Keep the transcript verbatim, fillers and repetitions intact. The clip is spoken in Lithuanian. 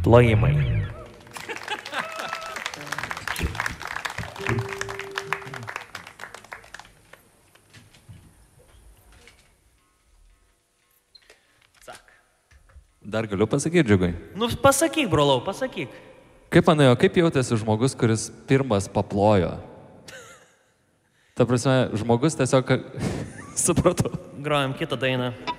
Plojimai. Dar galiu pasakyti, Džiugai? Nu, pasakyk, brolau, pasakyk. Kaip manai, o kaip jautėsi žmogus, kuris pirmas paplojo? Ta prasme, žmogus tiesiog... Supratau. Grojam kitą dainą.